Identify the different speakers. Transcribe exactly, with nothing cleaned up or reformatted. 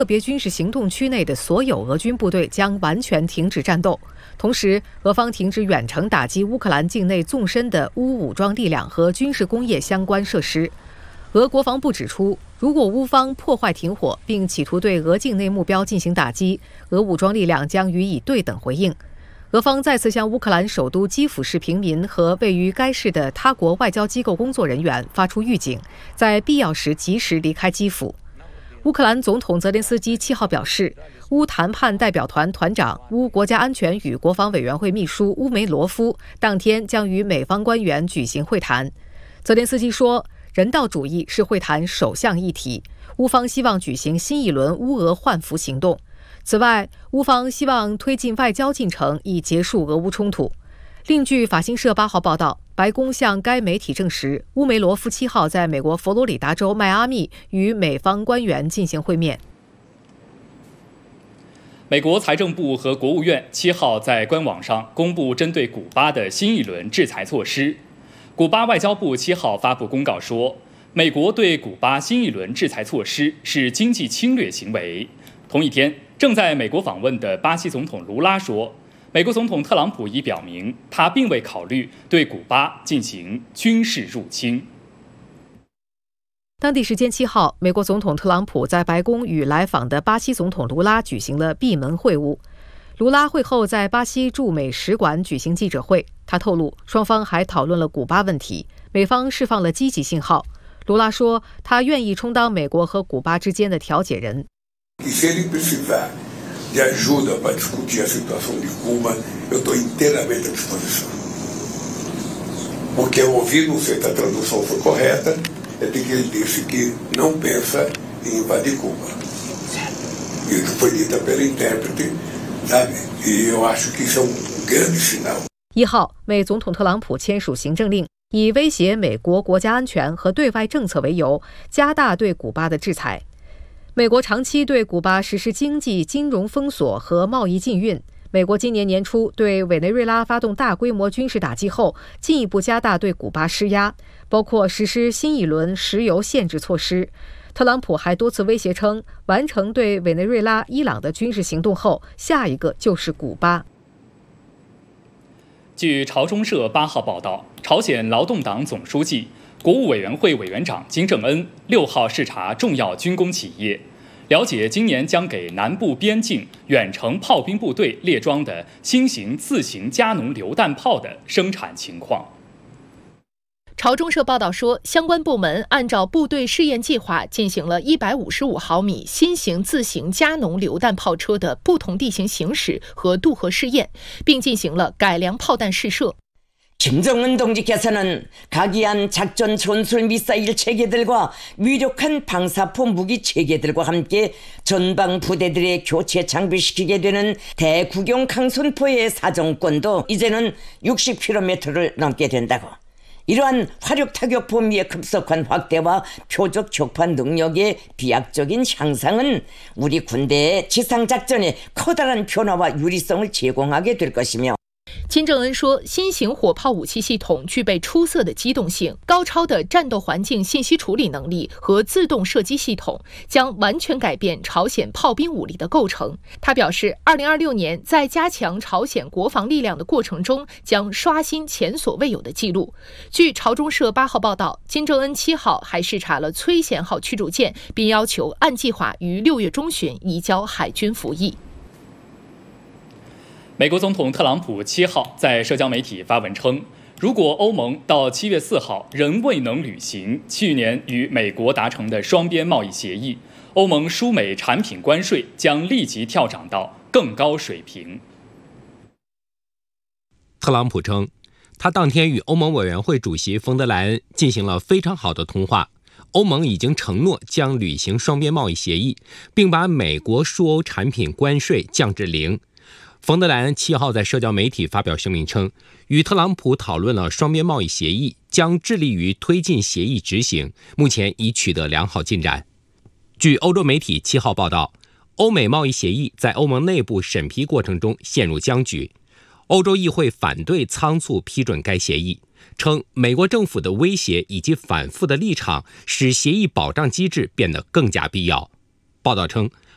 Speaker 1: 特别军事行动区内的所有俄军部队将完全停止战斗，同时，俄方停止远程打击乌克兰境内纵深的乌武装力量和军事工业相关设施。俄国防部指出，如果乌方破坏停火并企图对俄境内目标进行打击，俄武装力量将予以对等回应。俄方再次向乌克兰首都基辅市平民和位于该市的他国外交机构工作人员发出预警，在必要时及时离开基辅。乌克兰总统泽连斯基七号表示，乌谈判代表团团长、乌国家安全与国防委员会秘书乌梅罗夫当天将与美方官员举行会谈。泽连斯基说，人道主义是会谈首项议题，乌方希望举行新一轮乌俄换俘行动。此外，乌方希望推进外交进程，以结束俄乌冲突。另据法新社八号报道，白宫向该媒体证实，乌梅罗夫七号在美国佛罗里达州迈阿密与美方官员进行会面。
Speaker 2: 美国财政部和国务院七号在官网上公布针对古巴的新一轮制裁措施。古巴外交部七号发布公告说，美国对古巴新一轮制裁措施是经济侵略行为。同一天，正在美国访问的巴西总统卢拉说，美国总统特朗普已表明，他并未考虑对古巴进行军事入侵。
Speaker 1: 当地时间七号，美国总统特朗普在白宫与来访的巴西总统卢拉举行了闭门会晤。卢拉会后在巴西驻美使馆举行记者会，他透露，双方还讨论了古巴问题，美方释放了积极信号。卢拉说，他愿意充当美国和古巴之间的调解人。
Speaker 3: de ajuda para discutir a situação de Cuba, eu estou inteiramente à disposição. Porque eu ouvi, não sei se a tradução foi correta, é de que ele disse que não pensa em invadir Cuba. Isso foi dito pela intérprete, sabe? E eu acho que isso é um grande sinal.
Speaker 1: 一号，美总统特朗普签署行政令，以威胁美国国家安全和对外政策为由，加大对古巴的制裁。美国长期对古巴实施经济、金融封锁和贸易禁运。美国今年年初对委内瑞拉发动大规模军事打击后，进一步加大对古巴施压，包括实施新一轮石油限制措施。特朗普还多次威胁称，完成对委内瑞拉、伊朗的军事行动后，下一个就是古巴。
Speaker 2: 据朝中社八号报道，朝鲜劳动党总书记、国务委员会委员长金正恩六号视察重要军工企业，了解今年将给南部边境远程炮兵部队列装的新型自行加农榴弹炮的生产情况。
Speaker 4: 朝中社报道说，相关部门按照部队试验计划进行了一百五十五毫米新型自行加农榴弹炮车的不同地形行驶和渡河试验，并进行了改良炮弹试射。
Speaker 5: 김정은 동지께서는 각이한 작전 전술 미사일 체계들과 유력한 방사포 무기 체계들과 함께 전방 부대들의 교체 장비시키게 되는 대구경 강선포의 사정권도 이제는 육십 킬로미터를 넘게 된다고. 이러한 화력 타격 범위의 급속한 확대와 표적 격파 능력의 비약적인 향상은 우리 군대의 지상작전에 커다란 변화와 유리성을 제공하게 될 것이며
Speaker 4: 金正恩说，新型火炮武器系统具备出色的机动性、高超的战斗环境信息处理能力和自动射击系统，将完全改变朝鲜炮兵武力的构成。他表示，二零二六年在加强朝鲜国防力量的过程中，将刷新前所未有的纪录。据朝中社八号报道，金正恩七号还视察了崔贤号驱逐舰，并要求按计划于六月中旬移交海军服役。
Speaker 2: 美国总统特朗普七号在社交媒体发文称，如果欧盟到七月四号仍未能履行去年与美国达成的双边贸易协议，欧盟输美产品关税将立即跳涨到更高水平。
Speaker 6: 特朗普称，他当天与欧盟委员会主席冯德莱恩进行了非常好的通话，欧盟已经承诺将履行双边贸易协议，并把美国输欧产品关税降至零。冯德莱恩七号在社交媒体发表声明称，与特朗普讨论了双边贸易协议，将致力于推进协议执行，目前已取得良好进展。据欧洲媒体七号报道，欧美贸易协议在欧盟内部审批过程中陷入僵局，欧洲议会反对仓促批准该协议，称美国政府的威胁以及反复的立场使协议保障机制变得更加必要。报道称，